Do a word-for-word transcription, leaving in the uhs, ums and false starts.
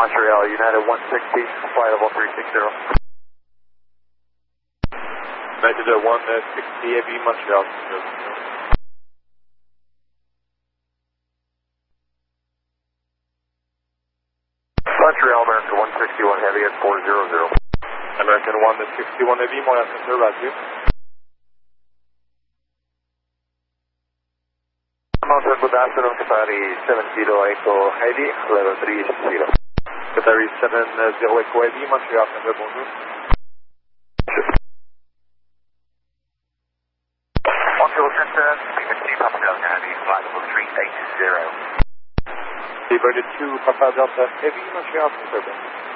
Montreal, United one sixty, flight level three sixty. United one sixty, heavy, Montreal. Montreal, American one sixty-one heavy at four hundred. American one sixty-one heavy, Montreal Center, radio. Mountain, good afternoon, Qatari seven zero Echo Heavy, level three sixty. Qatari seven zero Echo Heavy, Montreal Center, bonjour. Montreal Center, frequency Papa Delta Heavy, flight level three eighty. Liberty two, Papa Delta Heavy, Montreal Center, bonjour.